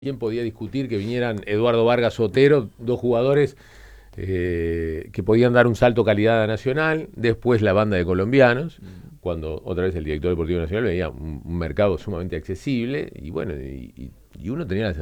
¿Quién podía discutir que vinieran Eduardo Vargas Otero, dos jugadores que podían dar un salto calidad nacional? Después la banda de colombianos, cuando otra vez el director deportivo nacional veía un mercado sumamente accesible y bueno, y uno tenía la sensación